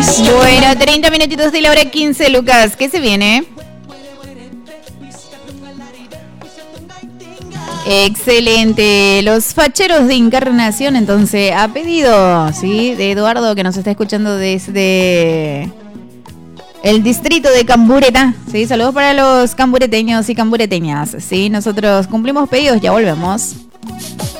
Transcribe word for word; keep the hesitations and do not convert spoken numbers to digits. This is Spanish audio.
Bueno, treinta minutitos de la hora quince, Lucas. ¿Qué se viene? Excelente. Los facheros de Encarnación, entonces, a pedido, ¿sí? De Eduardo, que nos está escuchando desde el distrito de Cambureta, ¿sí? Saludos para los cambureteños y cambureteñas, ¿sí? Nosotros cumplimos pedidos, ya volvemos.